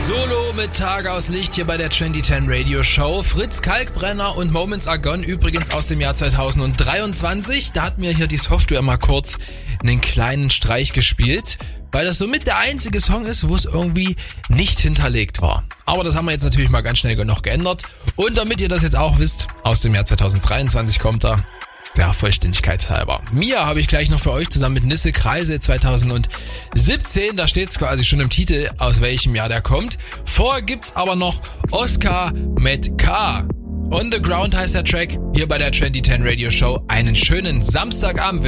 Solo mit Tage aus Licht hier bei der 2010 Radio Show. Fritz Kalkbrenner und Moments Are Gone, übrigens aus dem Jahr 2023. Da hat mir hier die Software mal kurz einen kleinen Streich gespielt, weil das somit der einzige Song ist, wo es irgendwie nicht hinterlegt war. Aber das haben wir jetzt natürlich mal ganz schnell noch geändert. Und damit ihr das jetzt auch wisst, aus dem Jahr 2023 kommt er. Ja, Vollständigkeit halber. Mia habe ich gleich noch für euch zusammen mit Nisse Kreise 2017. Da steht es quasi schon im Titel, aus welchem Jahr der kommt. Vorher gibt's aber noch Oscar mit K. On the Ground heißt der Track hier bei der 2010 Radio Show. Einen schönen Samstagabend.